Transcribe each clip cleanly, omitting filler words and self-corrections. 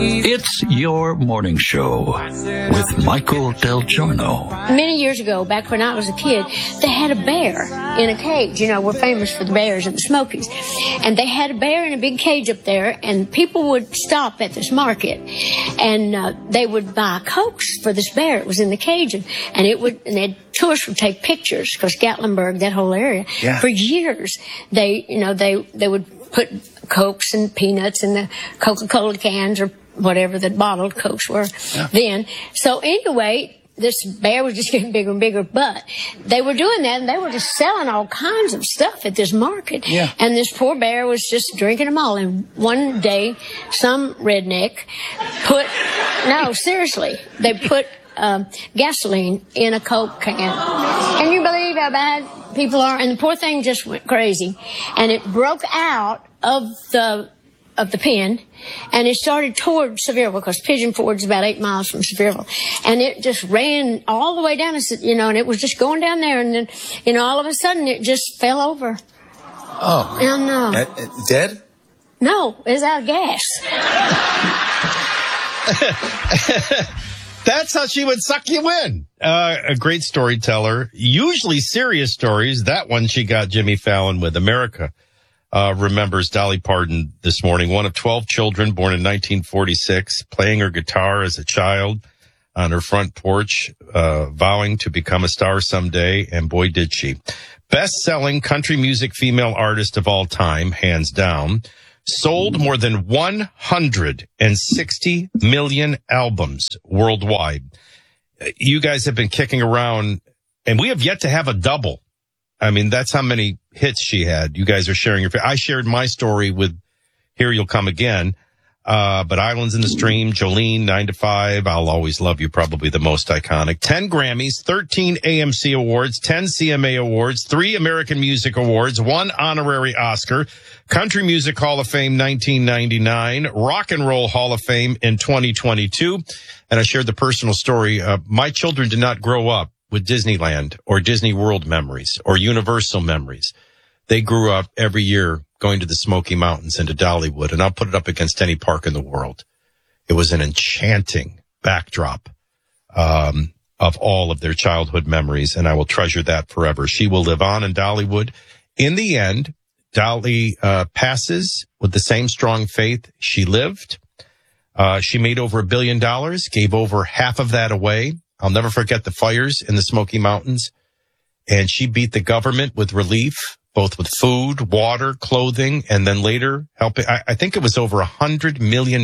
It's your morning show with Michael Del Giorno. Many years ago, back when I was a kid, they had a bear in a cage. You know, we're famous for the bears in the Smokies. And they had a bear in a big cage up there, and people would stop at this market, and they would buy Cokes for this bear. It was in the cage, and tourists would take pictures, because Gatlinburg, that whole area, for years, they would put Cokes and peanuts in the Coca-Cola cans or whatever the bottled Cokes were then. So anyway, this bear was just getting bigger and bigger, but they were doing that, and they were just selling all kinds of stuff at this market. Yeah. And this poor bear was just drinking them all. And one day, some redneck they put gasoline in a Coke can. Can you believe how bad people are? And the poor thing just went crazy, and it broke out of the pen, and it started toward Sevierville, because Pigeon Ford's about 8 miles from Sevierville, and it just ran all the way down, and it was just going down there, and then, all of a sudden it just fell over. Oh. And dead? No, it was out of gas. That's how she would suck you in. A great storyteller, usually serious stories. That one she got Jimmy Fallon with. America remembers Dolly Parton this morning, one of 12 children, born in 1946, playing her guitar as a child on her front porch, vowing to become a star someday, and boy did she. Best-selling country music female artist of all time, hands down. Sold more than 160 million albums worldwide. You guys have been kicking around, and we have yet to have a double. I mean, that's how many hits she had. You guys are sharing I shared my story with Here You'll Come Again. But Islands in the Stream, Jolene, 9 to 5, I'll Always Love You, probably the most iconic. 10 Grammys, 13 AMC Awards, 10 CMA Awards, 3 American Music Awards, 1 honorary Oscar, Country Music Hall of Fame 1999, Rock and Roll Hall of Fame in 2022. And I shared the personal story. My children did not grow up with Disneyland or Disney World memories or Universal memories. They grew up every year going to the Smoky Mountains and to Dollywood, and I'll put it up against any park in the world. It was an enchanting backdrop of all of their childhood memories, and I will treasure that forever. She will live on in Dollywood. In the end, Dolly passes with the same strong faith she lived. She made over $1 billion, gave over half of that away. I'll never forget the fires in the Smoky Mountains, and she beat the government with relief, both with food, water, clothing, and then later helping. I think it was over $100 million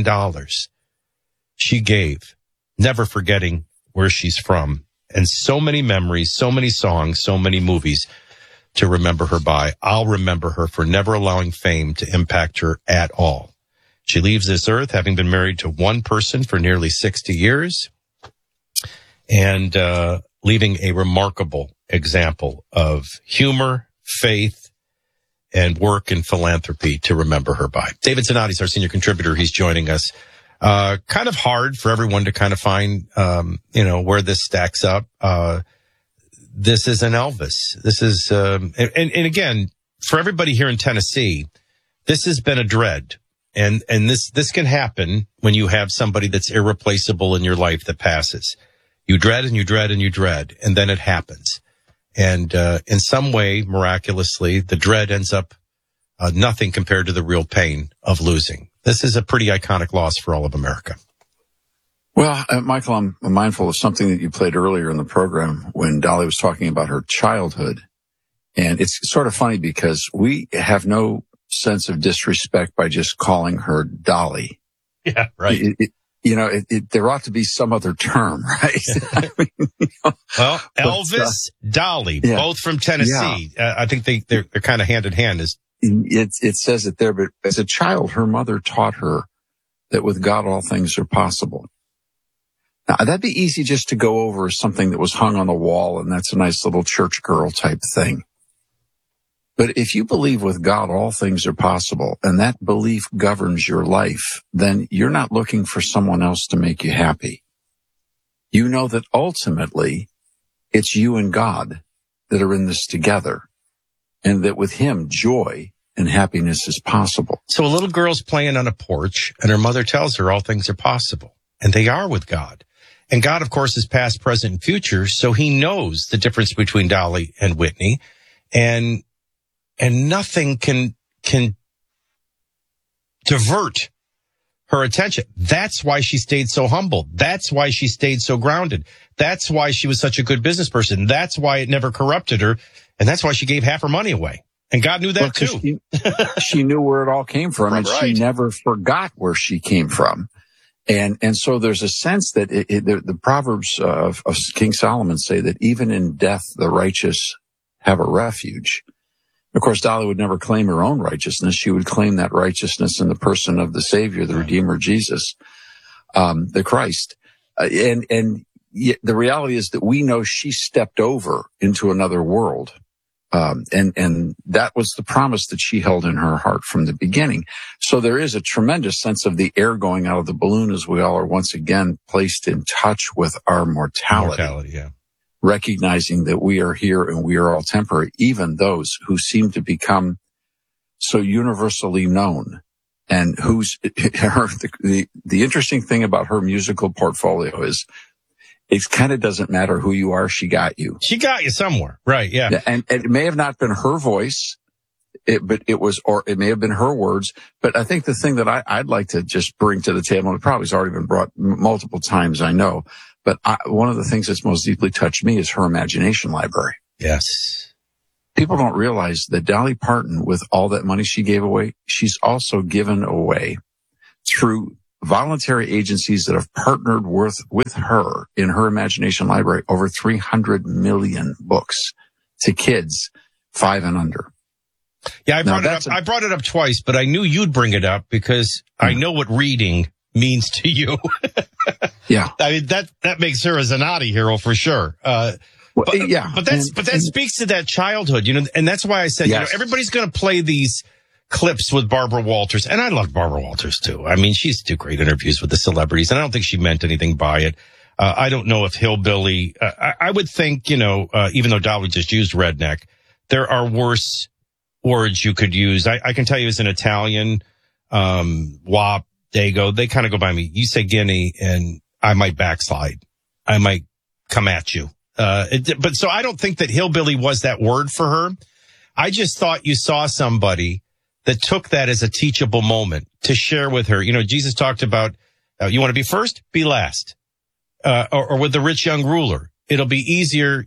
she gave, never forgetting where she's from. And so many memories, so many songs, so many movies to remember her by. I'll remember her for never allowing fame to impact her at all. She leaves this earth having been married to one person for nearly 60 years and leaving a remarkable example of humor, faith, and work and philanthropy to remember her by. David Zanotti, our senior contributor. He's joining us. Kind of hard for everyone to kind of find, where this stacks up. This is an Elvis. This is, and again, for everybody here in Tennessee, this has been a dread. And this can happen when you have somebody that's irreplaceable in your life that passes. You dread and you dread and you dread, and then it happens. And in some way, miraculously, the dread ends up nothing compared to the real pain of losing. This is a pretty iconic loss for all of America. Well, Michael, I'm mindful of something that you played earlier in the program when Dolly was talking about her childhood. And it's sort of funny because we have no sense of disrespect by just calling her Dolly. Yeah, right. There ought to be some other term, right? Well, Elvis, Dolly, both from Tennessee. Yeah. I think they're kind of hand in hand. It says it there, but as a child, her mother taught her that with God, all things are possible. Now, that'd be easy just to go over something that was hung on the wall, and that's a nice little church girl type thing. But if you believe with God all things are possible, and that belief governs your life, then you're not looking for someone else to make you happy. You know that ultimately it's you and God that are in this together, and that with Him, joy and happiness is possible. So a little girl's playing on a porch and her mother tells her all things are possible, and they are with God. And God, of course, is past, present, and future. So he knows the difference between Dolly and Whitney, and nothing can divert her attention. That's why she stayed so humble. That's why she stayed so grounded. That's why she was such a good business person. That's why it never corrupted her. And that's why she gave half her money away. And God knew that too. She knew where it all came from, and Right. she never forgot where she came from. And so there's a sense that the Proverbs of King Solomon say that even in death, the righteous have a refuge. Of course, Dolly would never claim her own righteousness. She would claim that righteousness in the person of the Savior, the Redeemer, Jesus, the Christ. And yet the reality is that we know she stepped over into another world. And that was the promise that she held in her heart from the beginning. So there is a tremendous sense of the air going out of the balloon as we all are once again placed in touch with our mortality. Yeah. Recognizing that we are here and we are all temporary, even those who seem to become so universally known. And who's the interesting thing about her musical portfolio is it kind of doesn't matter who you are. She got you. She got you somewhere. Right. Yeah. And it may have not been her voice, but it may have been her words. But I think the thing that I'd like to just bring to the table, and it probably has already been brought multiple times, I know, but one of the things that's most deeply touched me is her imagination library. Yes. People don't realize that Dolly Parton, with all that money she gave away, she's also given away through voluntary agencies that have partnered with her in her imagination library over 300 million books to kids 5 and under. Yeah, I brought it up twice, but I knew you'd bring it up because I know what reading means to you. Yeah. I mean, that makes her a Zanotti hero for sure. But that speaks to that childhood, and that's why I said, yes. Everybody's going to play these clips with Barbara Walters, and I love Barbara Walters too. I mean, she's do great interviews with the celebrities, and I don't think she meant anything by it. I don't know if hillbilly, I would think, even though Dolly just used redneck, there are worse words you could use. I can tell you as an Italian, wop, dago, they kind of go by me. You say guinea and I might backslide. I might come at you. But so I don't think that hillbilly was that word for her. I just thought you saw somebody that took that as a teachable moment to share with her. Jesus talked about, you want to be first, be last. Or with the rich young ruler, it'll be easier,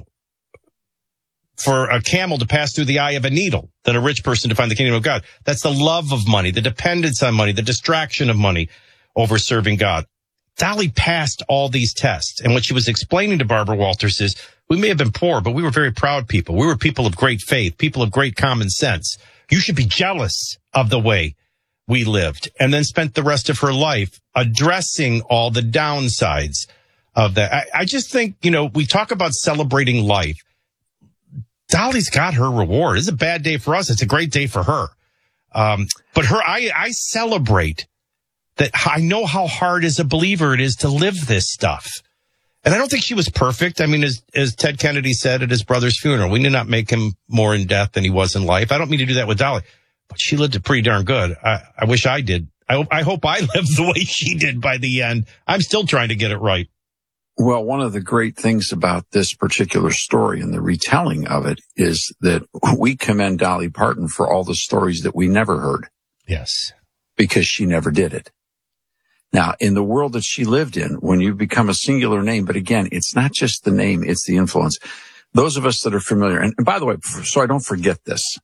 for a camel to pass through the eye of a needle than a rich person to find the kingdom of God. That's the love of money, the dependence on money, the distraction of money over serving God. Dolly passed all these tests. And what she was explaining to Barbara Walters is, we may have been poor, but we were very proud people. We were people of great faith, people of great common sense. You should be jealous of the way we lived. And then spent the rest of her life addressing all the downsides of that. I just think, we talk about celebrating life. Dolly's got her reward. It's a bad day for us. It's a great day for her. But I celebrate that. I know how hard as a believer it is to live this stuff. And I don't think she was perfect. I mean, as Ted Kennedy said at his brother's funeral, we did not make him more in death than he was in life. I don't mean to do that with Dolly, but she lived it pretty darn good. I wish I did. I hope I lived the way she did by the end. I'm still trying to get it right. Well, one of the great things about this particular story and the retelling of it is that we commend Dolly Parton for all the stories that we never heard. Yes. Because she never did it. Now, in the world that she lived in, when you become a singular name, but again, it's not just the name, it's the influence. Those of us that are familiar, and by the way, so I don't forget this,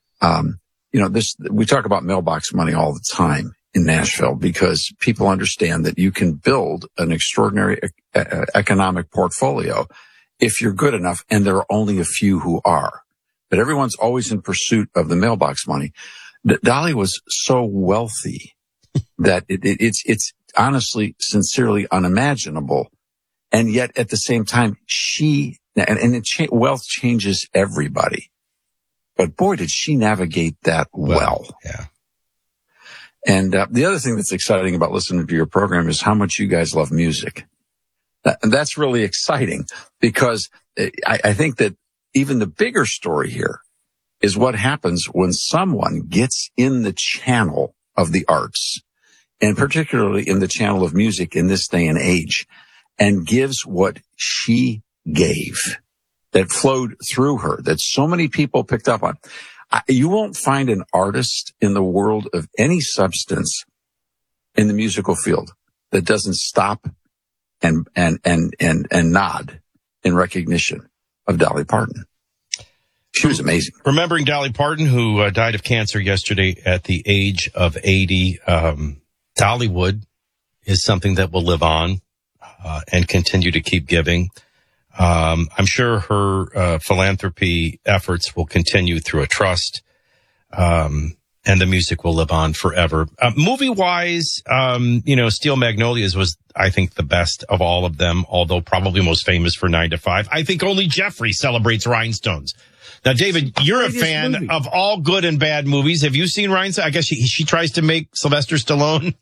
we talk about mailbox money all the time in Nashville because people understand that you can build an extraordinary economic portfolio if you're good enough, and there are only a few who are. But everyone's always in pursuit of the mailbox money. Dolly was so wealthy that it's honestly, sincerely unimaginable. And yet at the same time, wealth changes everybody. But boy, did she navigate that well. Yeah. And the other thing that's exciting about listening to your program is how much you guys love music. And that's really exciting because I think that even the bigger story here is what happens when someone gets in the channel of the arts, and particularly in the channel of music in this day and age, and gives what she gave that flowed through her, that so many people picked up on. You won't find an artist in the world of any substance in the musical field that doesn't stop and nod in recognition of Dolly Parton. She was amazing. Remembering Dolly Parton, who died of cancer yesterday at the age of 80, Dollywood is something that will live on and continue to keep giving. I'm sure her philanthropy efforts will continue through a trust, and the music will live on forever. Movie-wise, Steel Magnolias was, I think, the best of all of them, although probably most famous for 9 to 5. I think only Jeffrey celebrates Rhinestones. Now, David, you're a fan of all good and bad movies. Have you seen Rhinestones? I guess she tries to make Sylvester Stallone,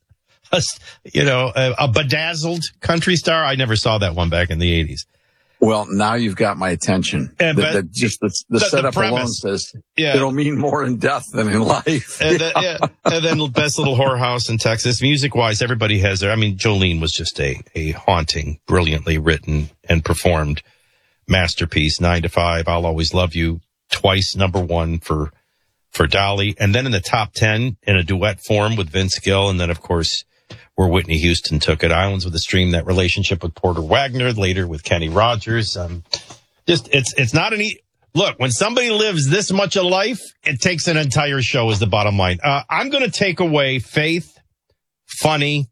a bedazzled country star. I never saw that one back in the 80s. Well, now you've got my attention. The setup alone says it'll mean more in death than in life. And then Best Little Whorehouse in Texas. Music-wise, everybody has their. I mean, Jolene was just a haunting, brilliantly written and performed masterpiece. 9 to 5, I'll Always Love You, twice #1 for Dolly. And then in the top 10 in a duet form with Vince Gill. And then, of course, where Whitney Houston took it, Islands with a Stream, that relationship with Porter Wagner, later with Kenny Rogers. It's not look, when somebody lives this much of life, it takes an entire show is the bottom line. I'm going to take away faith, funny,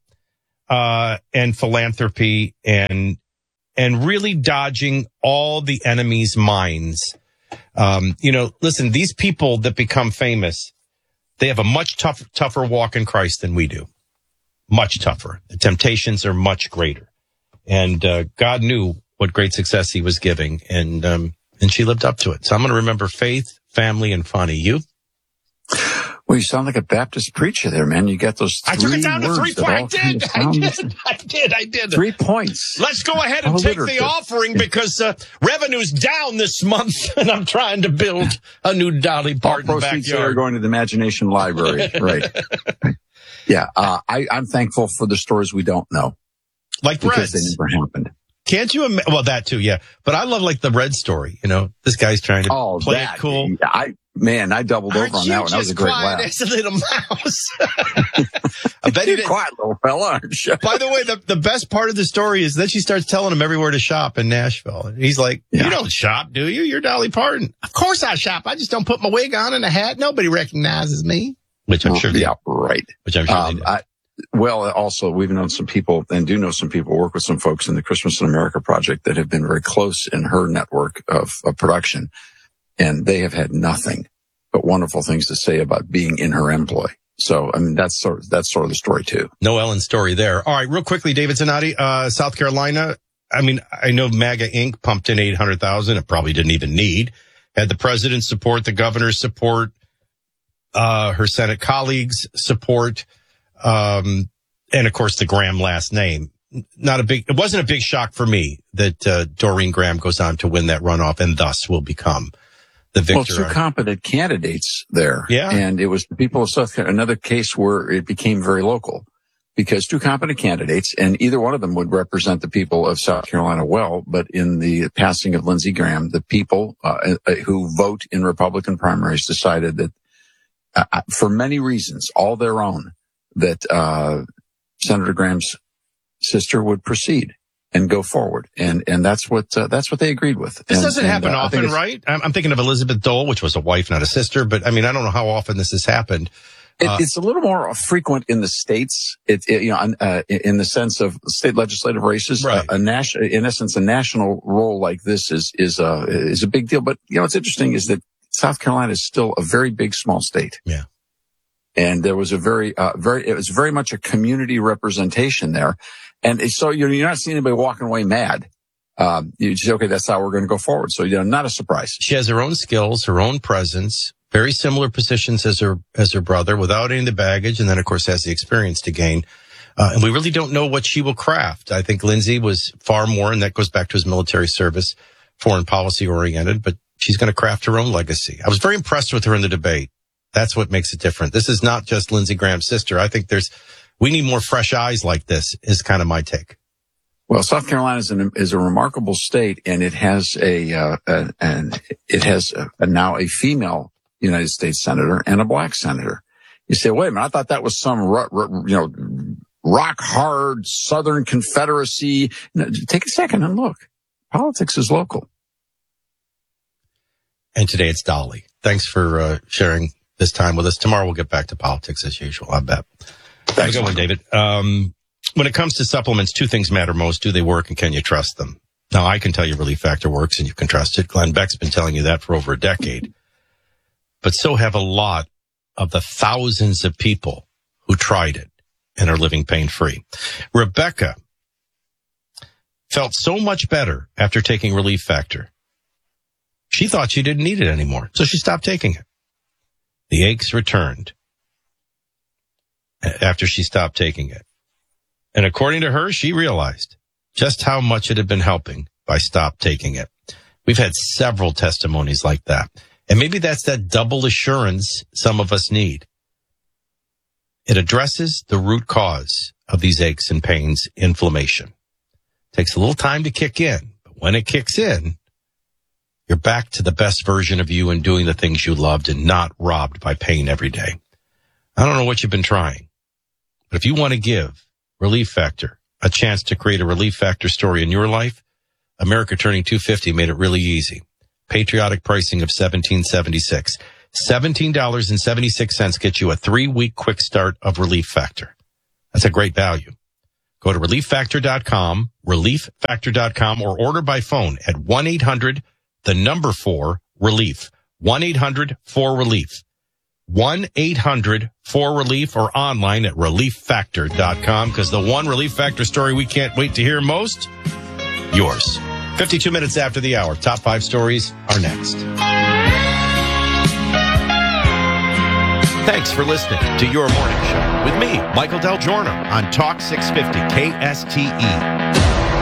and philanthropy and really dodging all the enemy's minds. Listen, these people that become famous, they have a much tougher walk in Christ than we do. Much tougher. The temptations are much greater. And God knew what great success he was giving, and she lived up to it. So I'm going to remember faith, family, and funny. You? Well, you sound like a Baptist preacher there, man. You got those 3 words. I took it down to 3 points. I did. 3 points. Let's go ahead and take the offering because revenue's down this month, and I'm trying to build a new Dolly Parton all proceeds backyard. Are going to the Imagination Library, right? Yeah, I'm thankful for the stories we don't know. Like because Reds. they never happened. Can't you imagine? Well, that too, yeah. But I love like the Red story. This guy's trying to play it cool. I doubled over on that one. That was a great laugh. As a little mouse. I bet you're quiet, little fella, aren't you? By the way, the best part of the story is that she starts telling him everywhere to shop in Nashville. And he's like, You don't shop, do you? You're Dolly Parton. Of course I shop. I just don't put my wig on and a hat. Nobody recognizes me. Which I'm sure they do. Right. Which I'm sure they do. Well, also, we've known some people and do know some people, work with some folks in the Christmas in America project that have been very close in her network of production. And they have had nothing but wonderful things to say about being in her employ. So, I mean, that's sort of the story too. No Ellen story there. All right, real quickly, David Zanotti, South Carolina. I mean, I know MAGA Inc. pumped in $800,000. It probably didn't even need. Had the president's support, the governor's support, her Senate colleagues' support, and of course the Graham last name. It wasn't a big shock for me that Doreen Graham goes on to win that runoff and thus will become the victor. Well, 2 competent candidates there. Yeah. And it was the people of South Carolina, another case where it became very local because 2 competent candidates and either one of them would represent the people of South Carolina well. But in the passing of Lindsey Graham, the people who vote in Republican primaries decided that for many reasons, all their own, that Senator Graham's sister would proceed and go forward, and that's what they agreed with. This doesn't happen often, right? I'm thinking of Elizabeth Dole, which was a wife, not a sister, but I mean, I don't know how often this has happened. It's a little more frequent in the states. In the sense of state legislative races, right. In essence, a national role like this is a big deal. But what's interesting is that South Carolina is still a very big, small state. Yeah. And there was it was very much a community representation there. And so you're not seeing anybody walking away mad. You just, okay, that's how we're going to go forward. So, not a surprise. She has her own skills, her own presence, very similar positions as her brother without any of the baggage. And then, of course, has the experience to gain. And we really don't know what she will craft. I think Lindsey was far more, and that goes back to his military service, foreign policy oriented, but She's going to craft her own legacy. I was very impressed with her in the debate. That's what makes it different. This is not just Lindsey Graham's sister. I think we need more fresh eyes like this, is kind of my take. Well, South Carolina is a remarkable state, and it has now a female United States senator and a black senator. You say, wait a minute, I thought that was some, rock hard Southern Confederacy. No, take a second and look. Politics is local. And today it's Dolly. Thanks for sharing this time with us. Tomorrow we'll get back to politics as usual, I bet. Thanks. Good one, David. When it comes to supplements, two things matter most. Do they work, and can you trust them? Now, I can tell you Relief Factor works and you can trust it. Glenn Beck's been telling you that for over a decade. But so have a lot of the thousands of people who tried it and are living pain-free. Rebecca felt so much better after taking Relief Factor. She thought she didn't need it anymore, so she stopped taking it. The aches returned after she stopped taking it. And according to her, she realized just how much it had been helping by stop taking it. We've had several testimonies like that. And maybe that's that double assurance some of us need. It addresses the root cause of these aches and pains, inflammation. Takes a little time to kick in, but when it kicks in, you're back to the best version of you and doing the things you loved and not robbed by pain every day. I don't know what you've been trying, but if you want to give Relief Factor a chance to create a Relief Factor story in your life, America Turning 250 made it really easy. Patriotic pricing of $17.76. $17.76 gets you a 3-week quick start of Relief Factor. That's a great value. Go to ReliefFactor.com, ReliefFactor.com, or order by phone at 1-800-4-RELIEF. 1-800-4-RELIEF. 1-800-4-RELIEF, or online at ReliefFactor.com, because the one Relief Factor story we can't wait to hear most, yours. 52 minutes after the hour. Top 5 stories are next. Thanks for listening to Your Morning Show with me, Michael Del Giorno, on Talk 650 KSTE.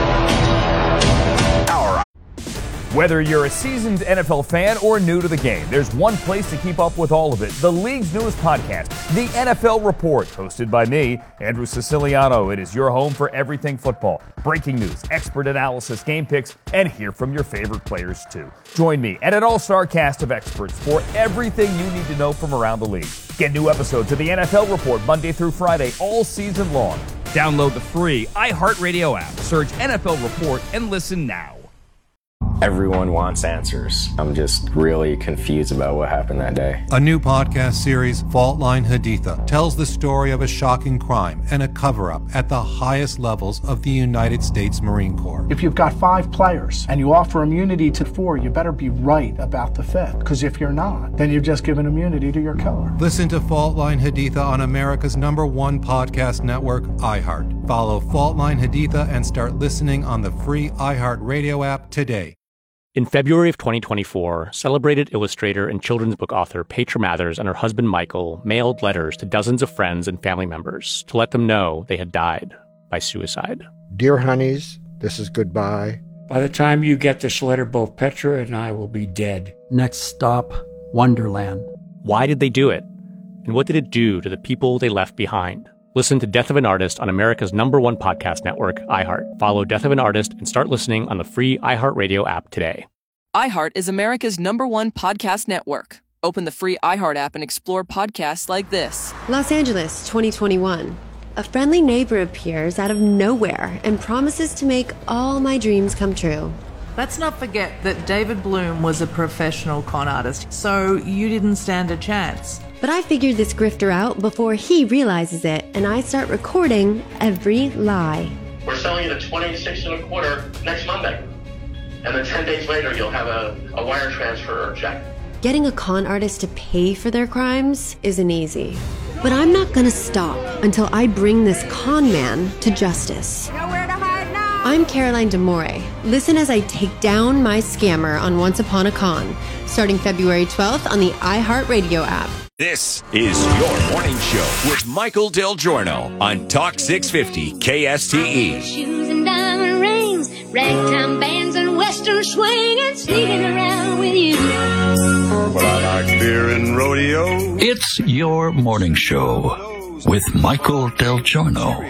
Whether you're a seasoned NFL fan or new to the game, there's one place to keep up with all of it. The league's newest podcast, The NFL Report, hosted by me, Andrew Siciliano. It is your home for everything football. Breaking news, expert analysis, game picks, and hear from your favorite players, too. Join me and an all-star cast of experts for everything you need to know from around the league. Get new episodes of The NFL Report Monday through Friday all season long. Download the free iHeartRadio app. Search NFL Report and listen now. Everyone wants answers. I'm just really confused about what happened that day. A new podcast series, Fault Line Haditha, tells the story of a shocking crime and a cover-up at the highest levels of the United States Marine Corps. If you've got 5 players and you offer immunity to 4, you better be right about the 5th. Because if you're not, then you've just given immunity to your killer. Listen to Fault Line Haditha on America's #1 podcast network, iHeart. Follow Fault Line Haditha and start listening on the free iHeart Radio app today. In February of 2024, celebrated illustrator and children's book author Petra Mathers and her husband Michael mailed letters to dozens of friends and family members to let them know they had died by suicide. Dear honeys, this is goodbye. By the time you get this letter, both Petra and I will be dead. Next stop, Wonderland. Why did they do it? And what did it do to the people they left behind? Listen to Death of an Artist on America's #1 podcast network, iHeart. Follow Death of an Artist and start listening on the free iHeartRadio app today. iHeart is America's #1 podcast network. Open the free iHeart app and explore podcasts like this. Los Angeles, 2021. A friendly neighbor appears out of nowhere and promises to make all my dreams come true. Let's not forget that David Bloom was a professional con artist, so you didn't stand a chance. But I figured this grifter out before he realizes it, and I start recording every lie. We're selling it at $26.25 next Monday. And then 10 days later, you'll have a wire transfer or check. Getting a con artist to pay for their crimes isn't easy. But I'm not gonna stop until I bring this con man to justice. Nowhere to hide now. I'm Caroline D'Amore. Listen as I take down my scammer on Once Upon a Con, starting February 12th on the iHeartRadio app. This is Your Morning Show with Michael Del Giorno on Talk 650 KSTE. Shoes and diamond rings, ragtime bands and western western swing and sneaking around with you. Well, I like beer and rodeo. It's your morning show with Michael Del Giorno.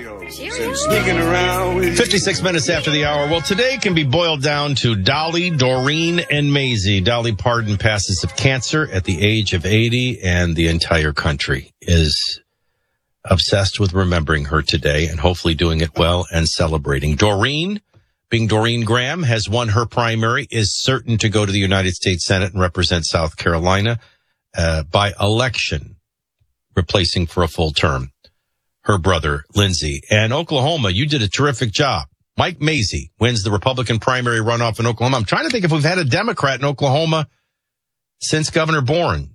56 minutes after the hour. Well, today can be boiled down to Dolly, Doreen, and Maisie. Dolly Parton passes of cancer at the age of 80, and the entire country is obsessed with remembering her today and hopefully doing it well and celebrating. Doreen, being Doreen Graham, has won her primary, is certain to go to the United States Senate and represent South Carolina by election, replacing for a full term her brother, Lindsey. And Oklahoma, you did a terrific job. Mike Mazzei wins the Republican primary runoff in Oklahoma. I'm trying to think if we've had a Democrat in Oklahoma since Governor Bourne.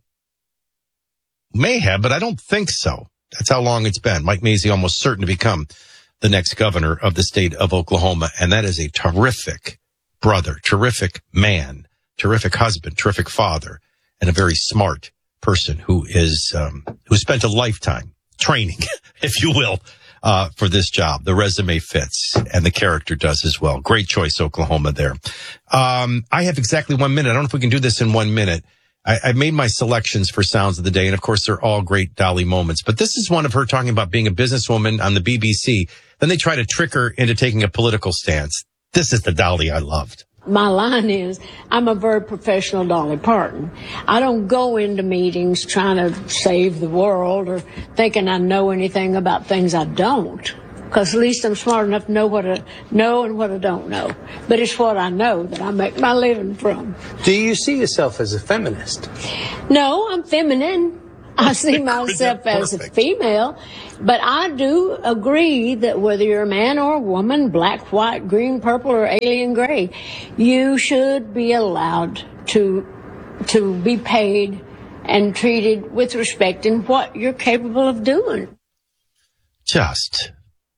May have, but I don't think so. That's how long it's been. Mike Mazzei almost certain to become the next governor of the state of Oklahoma. And that is a terrific brother, terrific man, terrific husband, terrific father, and a very smart person who spent a lifetime training, if you will, for this job. The resume fits and the character does as well. Great choice, Oklahoma there. I have exactly 1 minute. I don't know if we can do this in 1 minute. I made my selections for sounds of the day, and of course they're all great Dolly moments. But this is one of her talking about being a businesswoman on the BBC. Then they try to trick her into taking a political stance. This is the Dolly I loved. My line is, I'm a very professional Dolly Parton. I don't go into meetings trying to save the world or thinking I know anything about things I don't. Because at least I'm smart enough to know what I know and what I don't know. But it's what I know that I make my living from. Do you see yourself as a feminist? No, I'm feminine. I see myself as a female. But I do agree that whether you're a man or a woman, black, white, green, purple, or alien gray, you should be allowed to be paid and treated with respect in what you're capable of doing. Just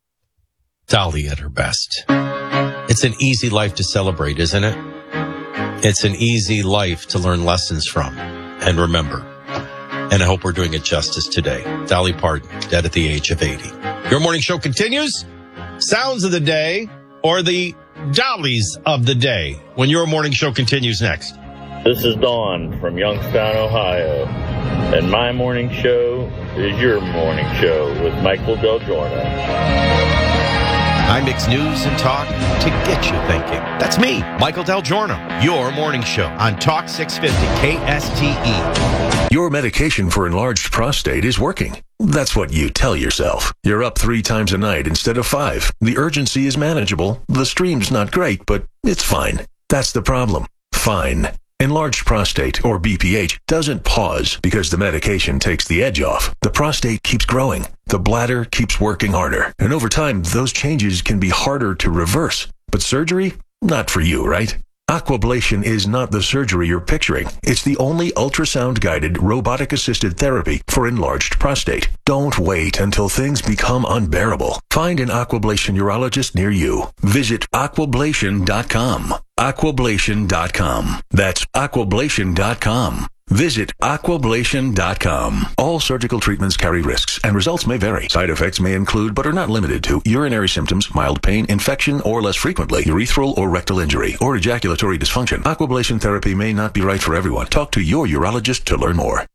Dolly at her best. It's an easy life to celebrate, isn't it? It's an easy life to learn lessons from and remember. And I hope we're doing it justice today. Dolly Parton, dead at the age of 80. Your morning show continues. Sounds of the day, or the Dollies of the day, when your morning show continues next. This is Dawn from Youngstown, Ohio. And my morning show is your morning show with Michael Del Giorno. I mix news and talk to get you thinking. That's me, Michael Del Giorno, your morning show on Talk 650 KSTE. Your medication for enlarged prostate is working. That's what you tell yourself. You're up 3 times a night instead of 5. The urgency is manageable. The stream's not great, but it's fine. That's the problem. Fine. Enlarged prostate, or BPH, doesn't pause because the medication takes the edge off. The prostate keeps growing. The bladder keeps working harder. And over time, those changes can be harder to reverse. But surgery? Not for you, right? Aquablation is not the surgery you're picturing. It's the only ultrasound-guided, robotic-assisted therapy for enlarged prostate. Don't wait until things become unbearable. Find an Aquablation urologist near you. Visit aquablation.com. Aquablation.com. That's aquablation.com. Visit aquablation.com. All surgical treatments carry risks, and results may vary. Side effects may include, but are not limited to, urinary symptoms, mild pain, infection, or less frequently, urethral or rectal injury, or ejaculatory dysfunction. Aquablation therapy may not be right for everyone. Talk to your urologist to learn more.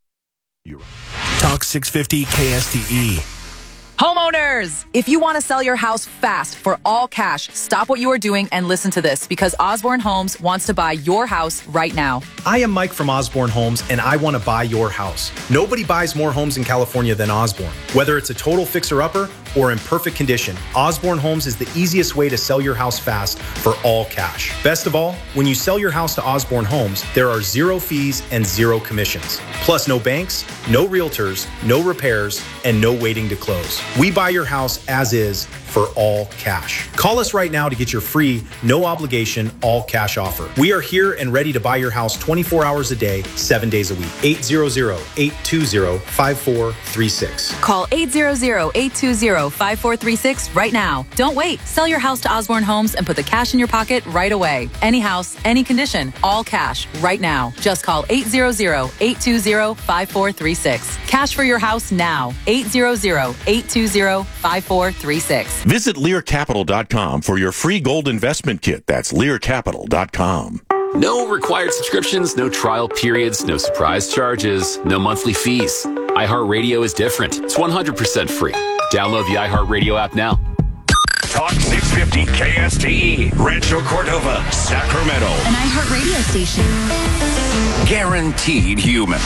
Talk 650 KSTE. Homeowners, if you want to sell your house fast for all cash, stop what you are doing and listen to this, because Osborne Homes wants to buy your house right now. I am Mike from Osborne Homes, and I want to buy your house. Nobody buys more homes in California than Osborne. Whether it's a total fixer-upper or in perfect condition, Osborne Homes is the easiest way to sell your house fast for all cash. Best of all, when you sell your house to Osborne Homes, there are 0 fees and 0 commissions. Plus no banks, no realtors, no repairs, and no waiting to close. We buy your house as is for all cash. Call us right now to get your free, no obligation, all cash offer. We are here and ready to buy your house 24 hours a day, 7 days a week. 800-820-5436. Call 800-820-5436 right now. Don't wait. Sell your house to Osborne Homes and put the cash in your pocket right away. Any house, any condition, all cash right now. Just call 800-820-5436. Cash for your house now. 800-820-5436. Visit LearCapital.com for your free gold investment kit. That's LearCapital.com. No required subscriptions, no trial periods, no surprise charges, no monthly fees. iHeartRadio is different. It's 100% free. Download the iHeartRadio app now. Talk 650 KSTE, Rancho Cordova, Sacramento. An iHeartRadio station. Guaranteed human.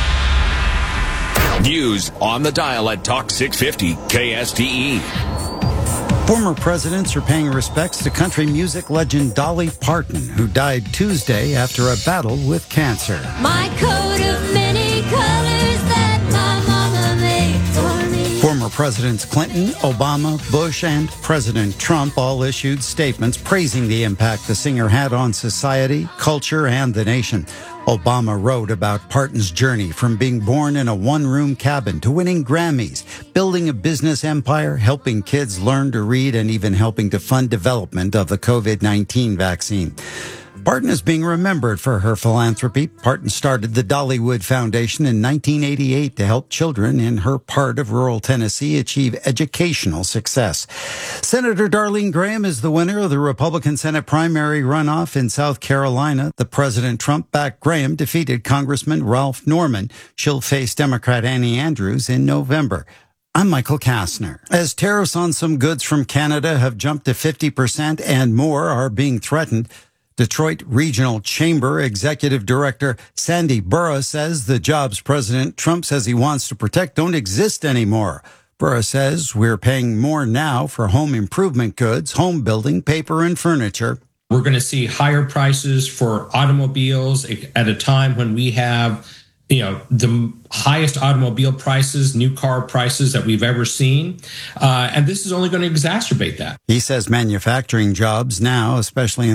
News on the dial at Talk 650 KSTE. Former presidents are paying respects to country music legend Dolly Parton, who died Tuesday after a battle with cancer. My coat of many colors that my mama made for me. Former Presidents Clinton, Obama, Bush, and President Trump all issued statements praising the impact the singer had on society, culture, and the nation. Obama wrote about Parton's journey from being born in a one-room cabin to winning Grammys, building a business empire, helping kids learn to read, and even helping to fund development of the COVID-19 vaccine. Parton is being remembered for her philanthropy. Parton started the Dollywood Foundation in 1988 to help children in her part of rural Tennessee achieve educational success. Senator Darlene Graham is the winner of the Republican Senate primary runoff in South Carolina. The President Trump-backed Graham defeated Congressman Ralph Norman. She'll face Democrat Annie Andrews in November. I'm Michael Kastner. As tariffs on some goods from Canada have jumped to 50% and more are being threatened, Detroit Regional Chamber Executive Director Sandy Burra says the jobs President Trump says he wants to protect don't exist anymore. Burra says we're paying more now for home improvement goods, home building, paper, and furniture. We're going to see higher prices for automobiles at a time when we have, the highest automobile prices, new car prices that we've ever seen. And this is only going to exacerbate that. He says manufacturing jobs now, especially in